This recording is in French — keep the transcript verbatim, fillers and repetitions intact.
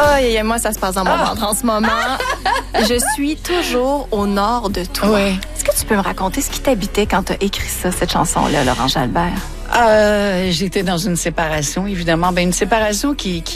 Oh, et moi, ça se passe dans mon Ah. ventre en ce moment. Je suis toujours au nord de toi. Oui. Est-ce que tu peux me raconter ce qui t'habitait quand tu as écrit ça, cette chanson-là, Laurent Jalbert? Euh, j'étais dans une séparation, évidemment. Ben, une séparation qui, qui